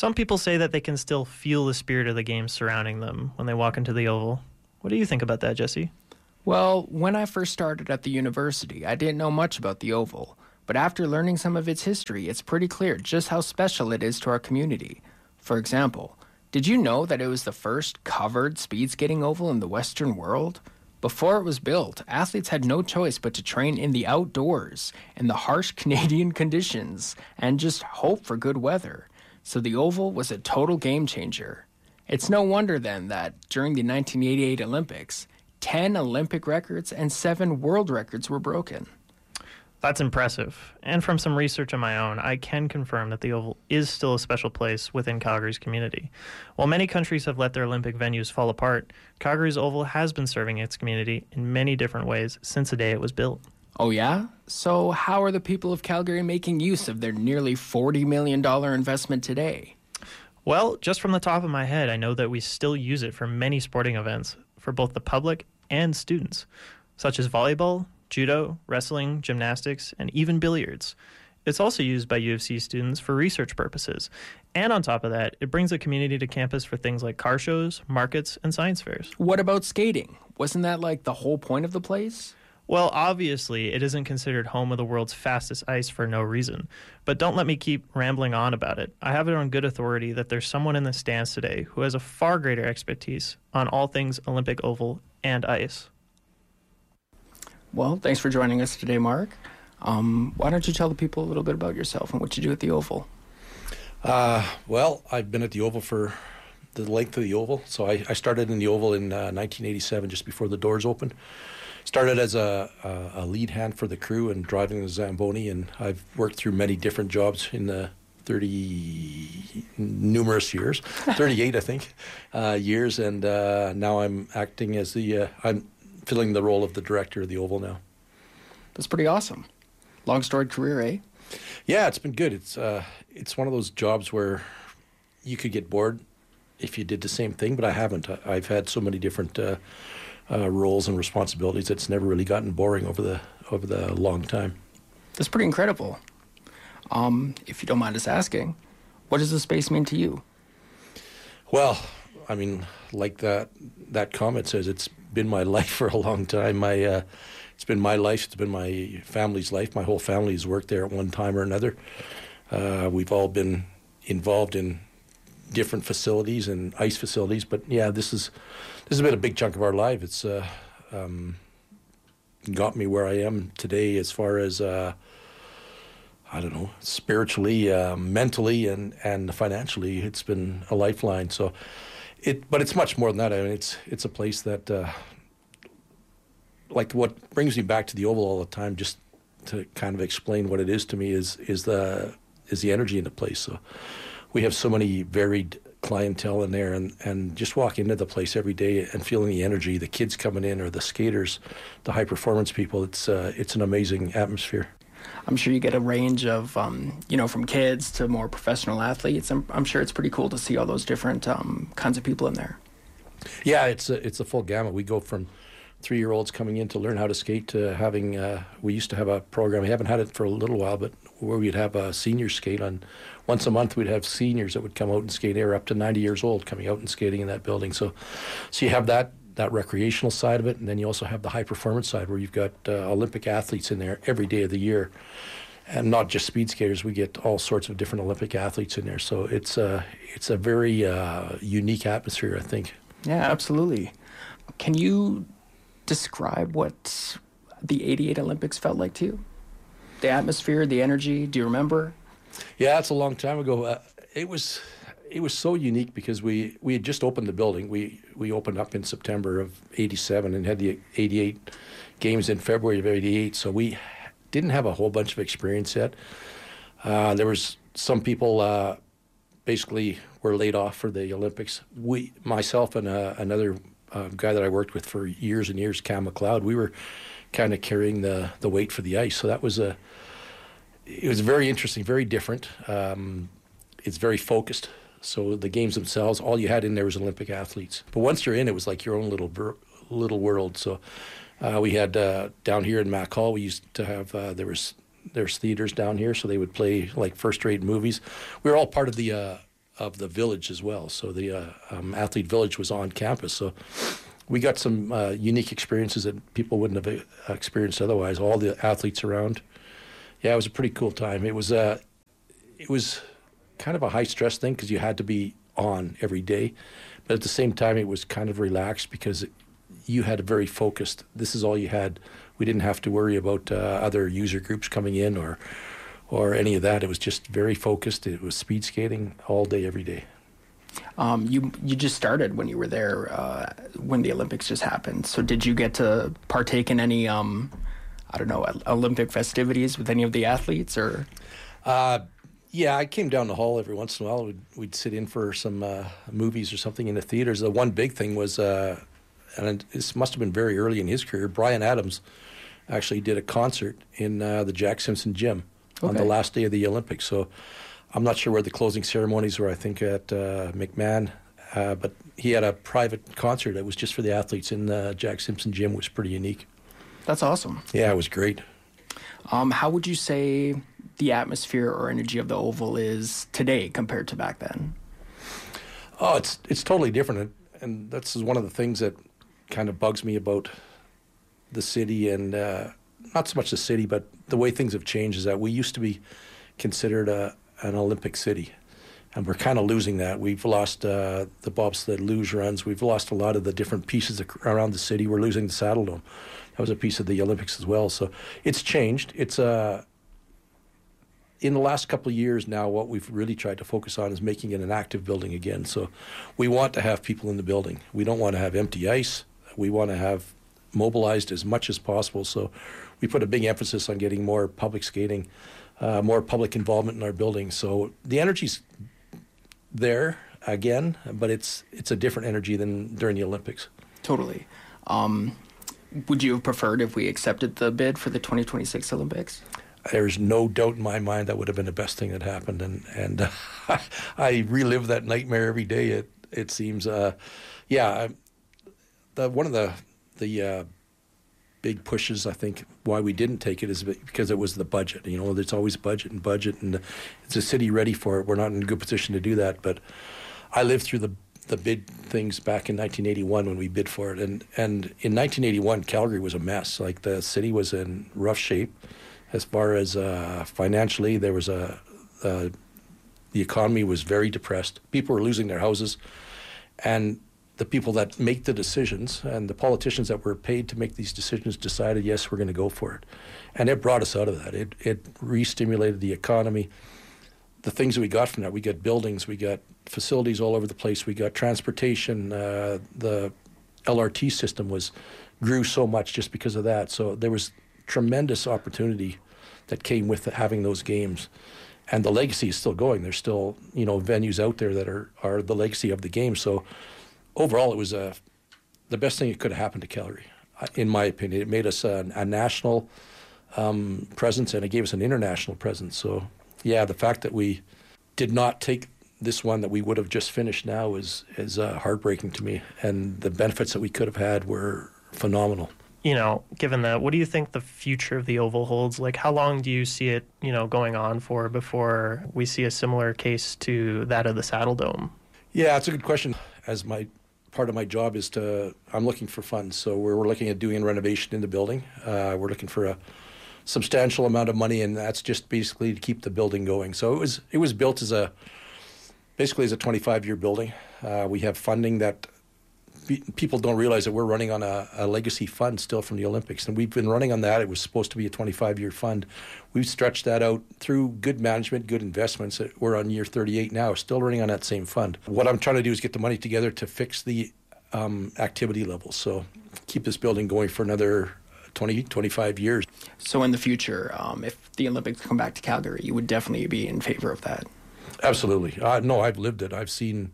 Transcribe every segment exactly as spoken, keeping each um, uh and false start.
Some people say that they can still feel the spirit of the game surrounding them when they walk into the Oval. What do you think about that, Jesse? Well, when I first started at the university, I didn't know much about the Oval. But after learning some of its history, it's pretty clear just how special it is to our community. For example, did you know that it was the first covered speed skating oval in the Western world? Before it was built, athletes had no choice but to train in the outdoors, in the harsh Canadian conditions, and just hope for good weather. So the Oval was a total game changer. It's no wonder then that during the nineteen eighty-eight Olympics, ten Olympic records and seven world records were broken. That's impressive. And from some research of my own, I can confirm that the Oval is still a special place within Calgary's community. While many countries have let their Olympic venues fall apart, Calgary's Oval has been serving its community in many different ways since the day it was built. Oh yeah? So how are the people of Calgary making use of their nearly forty million dollars investment today? Well, just from the top of my head, I know that we still use it for many sporting events for both the public and students, such as volleyball, judo, wrestling, gymnastics, and even billiards. It's also used by U of C students for research purposes. And on top of that, it brings the community to campus for things like car shows, markets, and science fairs. What about skating? Wasn't that like the whole point of the place? Well, obviously, it isn't considered home of the world's fastest ice for no reason. But don't let me keep rambling on about it. I have it on good authority that there's someone in the stands today who has a far greater expertise on all things Olympic oval and ice. Well, thanks for joining us today, Mark. Um, why don't you tell the people a little bit about yourself and what you do at the Oval? Uh, well, I've been at the Oval for the length of the Oval. So I, I started in the Oval in uh, nineteen eighty-seven, just before the doors opened. Started as a, a, a lead hand for the crew and driving the Zamboni, and I've worked through many different jobs in the thirty numerous years, thirty-eight I think, uh, years, and uh, now I'm acting as the, uh, I'm filling the role of the director of the Oval now. That's pretty awesome. Long storied career, eh? Yeah, it's been good. It's uh, it's one of those jobs where you could get bored if you did the same thing, but I haven't. I've had so many different uh, uh, roles and responsibilities. It's never really gotten boring over the over the long time. That's pretty incredible. Um, if you don't mind us asking, what does the space mean to you? Well, I mean, like that that comment says, it's been my life for a long time. My uh, it's been my life. It's been my family's life. My whole family has worked there at one time or another. Uh, we've all been involved in different facilities and ice facilities. But yeah, this is this has been a big chunk of our life. It's uh, um, got me where I am today, as far as uh, I don't know, spiritually, uh, mentally, and and financially. It's been a lifeline. So. It, but it's much more than that. I mean, it's it's a place that, uh, like, what brings me back to the Oval all the time, just to kind of explain what it is to me, is is the is the energy in the place. So we have so many varied clientele in there, and, and just walking into the place every day and feeling the energy, the kids coming in, or the skaters, the high performance people. It's uh, it's an amazing atmosphere. I'm sure you get a range of, um, you know, from kids to more professional athletes. I'm, I'm sure it's pretty cool to see all those different um, kinds of people in there. Yeah, it's a, it's a full gamut. We go from three-year-olds coming in to learn how to skate to having, uh, we used to have a program, we haven't had it for a little while, but where we'd have a senior skate on, once a month we'd have seniors that would come out and skate. They were up to ninety years old coming out and skating in that building. So, so you have that, that recreational side of it, and then you also have the high-performance side where you've got uh, Olympic athletes in there every day of the year. And not just speed skaters, we get all sorts of different Olympic athletes in there. So it's a, it's a very uh, unique atmosphere, I think. Yeah, absolutely. Can you describe what the eighty-eight Olympics felt like to you? The atmosphere, the energy, do you remember? Yeah, it's a long time ago. Uh, it was it was so unique because we, we had just opened the building. We we opened up in September of eighty-seven and had the eighty-eight games in February of eighty-eight. So we didn't have a whole bunch of experience yet. Uh, there was some people uh, basically were laid off for the Olympics. We, myself and uh, another uh, guy that I worked with for years and years, Cam McLeod, we were kind of carrying the, the weight for the ice. So that was a, it was very interesting, very different. Um, it's very focused. So the games themselves, all you had in there was Olympic athletes. But once you're in, it was like your own little little world. So uh, we had uh, down here in Mac Hall, we used to have uh, there was there's theaters down here, so they would play like first-rate movies. We were all part of the uh, of the village as well. So the uh, um, athlete village was on campus. So we got some uh, unique experiences that people wouldn't have uh, experienced otherwise. All the athletes around. Yeah, it was a pretty cool time. It was uh, it was kind of a high stress thing because you had to be on every day, but at the same time it was kind of relaxed because it, you had a very focused. This is all you had. We didn't have to worry about uh, other user groups coming in or or any of that. It was just very focused. It was speed skating all day, every day. Um, you you just started when you were there uh, when the Olympics just happened. So did you get to partake in any um, I don't know Olympic festivities with any of the athletes or? Uh, yeah, I came down the hall every once in a while. We'd, we'd sit in for some uh, movies or something in the theaters. The one big thing was, uh, and this must have been very early in his career, Bryan Adams actually did a concert in uh, the Jack Simpson Gym okay. on the last day of the Olympics. So I'm not sure where the closing ceremonies were, I think at uh, McMahon, uh, but he had a private concert that was just for the athletes in the Jack Simpson Gym. It was pretty unique. That's awesome. Yeah, it was great. Um, how would you say the atmosphere or energy of the Oval is today compared to back then? Oh, it's it's totally different, and that's one of the things that kind of bugs me about the city, and uh, not so much the city, but the way things have changed. Is that we used to be considered a, an Olympic city, and we're kind of losing that. We've lost uh, the bobsled luge runs. We've lost a lot of the different pieces around the city. We're losing the Saddle Dome. That was a piece of the Olympics as well. So it's changed. It's a uh, in the last couple of years now, what we've really tried to focus on is making it an active building again. So we want to have people in the building. We don't want to have empty ice. We want to have mobilized as much as possible. So we put a big emphasis on getting more public skating, uh, more public involvement in our building. So the energy's there again, but it's it's a different energy than during the Olympics. Totally. Um, would you have preferred if we accepted the bid for the twenty twenty-six Olympics? There's no doubt in my mind that would have been the best thing that happened, and and uh, I relive that nightmare every day. It it seems, uh, yeah, the one of the the uh, big pushes I think why we didn't take it is because it was the budget. You know, there's always budget and budget, and is the city ready for it? We're not in a good position to do that. But I lived through the the bid things back in nineteen eighty-one when we bid for it, and and in nineteen eighty-one Calgary was a mess. Like the city was in rough shape. As far as uh, financially, there was a uh, the economy was very depressed. People were losing their houses, and the people that make the decisions and the politicians that were paid to make these decisions decided, yes, we're going to go for it, and it brought us out of that. It it re-stimulated the economy. The things that we got from that, we got buildings, we got facilities all over the place, we got transportation. Uh, the L R T system was grew so much just because of that. So there was tremendous opportunity that came with having those games, and the legacy is still going. There's still, you know, venues out there that are, are the legacy of the game. So overall, it was a, the best thing that could have happened to Calgary, in my opinion. It made us a, a national um, presence, and it gave us an international presence. So yeah, the fact that we did not take this one that we would have just finished now is is uh, heartbreaking to me, and the benefits that we could have had were phenomenal. You know, given that, what do you think the future of the Oval holds? Like, how long do you see it, you know, going on for before we see a similar case to that of the Saddle Dome? Yeah, that's a good question. As my part of my job is to, I'm looking for funds. So we're, we're looking at doing renovation in the building. Uh, we're looking for a substantial amount of money, and that's just basically to keep the building going. So it was it was built as a, basically as a twenty-five year building. Uh, we have funding that people don't realize that we're running on a, a legacy fund still from the Olympics, and we've been running on that. It was supposed to be a twenty-five year fund. We've stretched that out through good management, good investments. We're on year thirty-eight now, still running on that same fund. What I'm trying to do is get the money together to fix the um, activity levels, so keep this building going for another twenty, twenty-five years. So in the future, um, if the Olympics come back to Calgary, you would definitely be in favor of that? Absolutely. Uh, no, I've lived it. I've seen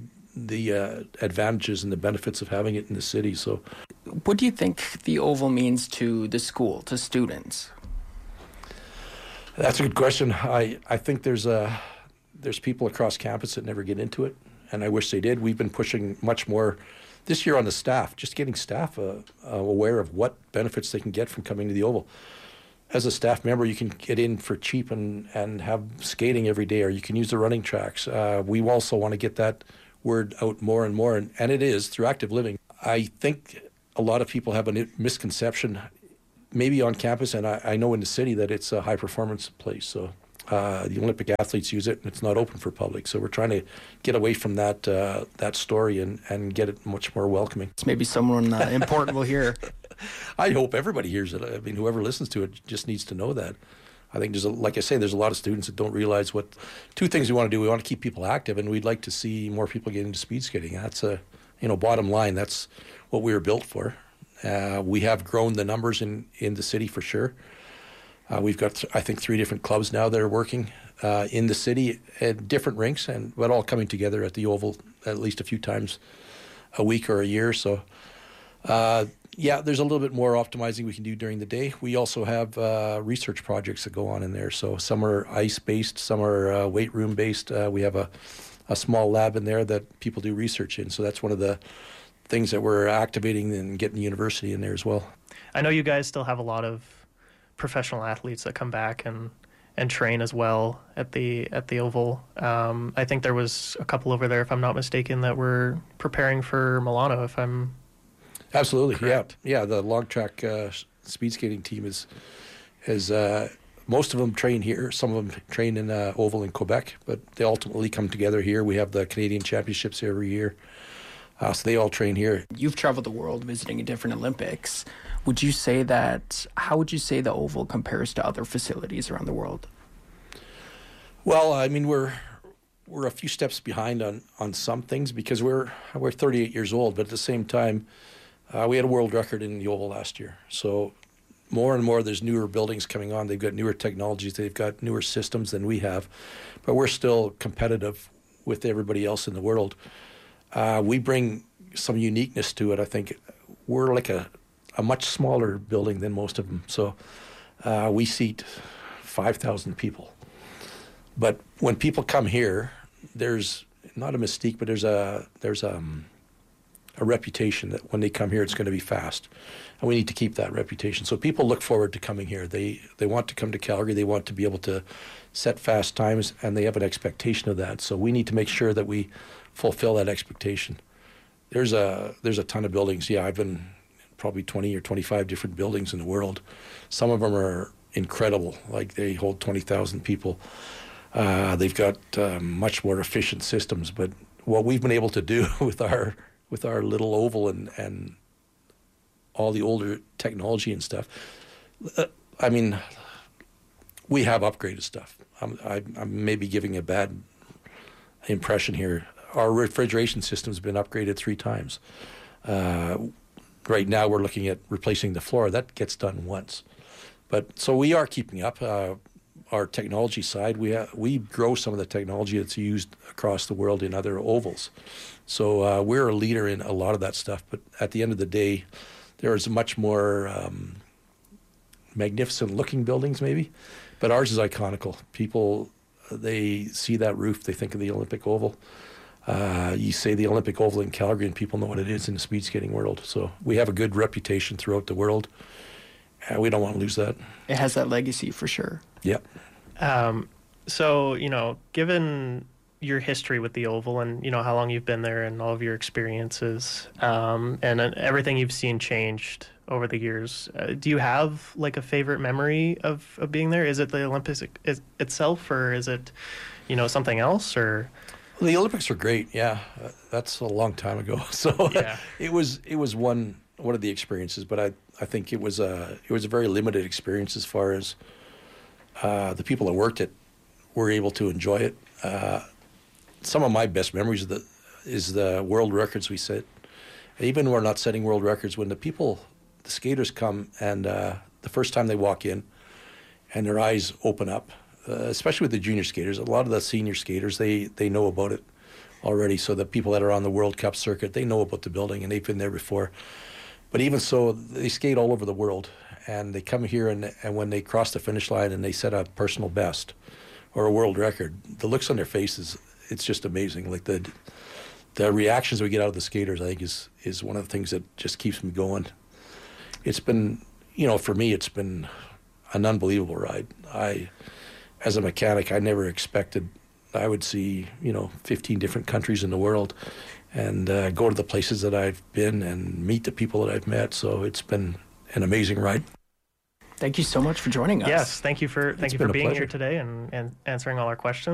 the uh, advantages and the benefits of having it in the city. So, what do you think the Oval means to the school, to students? That's a good question. I, I think there's a, there's people across campus that never get into it, and I wish they did. We've been pushing much more this year on the staff, just getting staff uh, uh, aware of what benefits they can get from coming to the Oval. as a staff member, you can get in for cheap and, and have skating every day, or you can use the running tracks. Uh, we also want to get that word out more and more, and, and it is through active living. I think a lot of people have a misconception, maybe on campus, and I, I know in the city, that it's a high-performance place. So uh, the Olympic athletes use it, and it's not open for public. So we're trying to get away from that uh, that story and, and get it much more welcoming. Maybe someone uh, important will hear. I hope everybody hears it. I mean, whoever listens to it just needs to know that. I think there's, a, like I say, there's a lot of students that don't realize what. Two things we want to do. We want to keep people active, and we'd like to see more people get into speed skating. That's a, you know, bottom line. That's what we were built for. Uh, we have grown the numbers in, in the city for sure. Uh, we've got, th- I think, three different clubs now that are working uh, in the city at different rinks, and but all coming together at the Oval at least a few times a week or a year. So. Uh, Yeah, there's a little bit more optimizing we can do during the day. We also have uh, research projects that go on in there. So some are ice-based, some are uh, weight room-based. Uh, we have a, a small lab in there that people do research in. So that's one of the things that we're activating and getting the university in there as well. I know you guys still have a lot of professional athletes that come back and, and train as well at the at the Oval. Um, I think there was a couple over there, if I'm not mistaken, that were preparing for Milano, if I'm... Absolutely, Correct. yeah, yeah. The long track uh, speed skating team is is uh, most of them train here. Some of them train in uh, Oval in Quebec, but they ultimately come together here. We have the Canadian Championships every year, uh, so they all train here. You've traveled the world visiting different Olympics. Would you say that? How would you say the Oval compares to other facilities around the world? Well, I mean, we're we're a few steps behind on, on some things because we're we're thirty-eight years old, but at the same time. Uh, we had a world record in the Oval last year. So more and more there's newer buildings coming on. They've got newer technologies. They've got newer systems than we have. But we're still competitive with everybody else in the world. Uh, we bring some uniqueness to it. I think we're like a, a much smaller building than most of them. So uh, we seat five thousand people. But when people come here, there's not a mystique, but there's a there's a... Um, a reputation that when they come here, it's going to be fast. And we need to keep that reputation. So people look forward to coming here. They they want to come to Calgary. They want to be able to set fast times, and they have an expectation of that. So we need to make sure that we fulfill that expectation. There's a there's a ton of buildings. Yeah, I've been probably twenty or twenty-five different buildings in the world. Some of them are incredible. Like they hold twenty thousand people. Uh, they've got um, much more efficient systems. But what we've been able to do with our with our little Oval and, and all the older technology and stuff. Uh, I mean, we have upgraded stuff. I'm, I, I'm maybe giving a bad impression here. Our refrigeration system's been upgraded three times. Uh, right now we're looking at replacing the floor. That gets done once. But so we are keeping up. Uh, our technology side, we ha- we grow some of the technology that's used across the world in other ovals. So uh, we're a leader in a lot of that stuff. But at the end of the day, there is much more um, magnificent-looking buildings, maybe. But ours is iconical. People, they see that roof, they think of the Olympic Oval. Uh, you say the Olympic Oval in Calgary, and people know what it is in the speed skating world. So we have a good reputation throughout the world. Uh, we don't want to lose that. It has that legacy for sure. Yeah. Um, so, you know, given your history with the Oval and, you know, how long you've been there and all of your experiences um, and uh, everything you've seen changed over the years, uh, do you have, like, a favorite memory of, of being there? Is it the Olympics is, itself, or is it, you know, something else, or... Well, the Olympics were great, yeah. Uh, that's a long time ago. So yeah. it was it was one one of the experiences, but I, I think it was a it was a very limited experience as far as uh, the people that worked it were able to enjoy it. Uh, some of my best memories of the, is the world records we set. And even when we're not setting world records, when the people, the skaters come and uh, the first time they walk in and their eyes open up, Uh, especially with the junior skaters, a lot of the senior skaters, they, they know about it already. So the people that are on the World Cup circuit, they know about the building and they've been there before. But even so, they skate all over the world. And they come here and, and when they cross the finish line and they set a personal best or a world record, the looks on their faces, it's just amazing. Like the the reactions we get out of the skaters, I think, is, is one of the things that just keeps me going. It's been, you know, for me, it's been an unbelievable ride. I, as a mechanic, I never expected I would see, you know, fifteen different countries in the world and uh, go to the places that I've been and meet the people that I've met. So it's been an amazing ride. Thank you so much for joining us. Yes, thank you for thank It's you for been a being pleasure. here today and, and answering all our questions.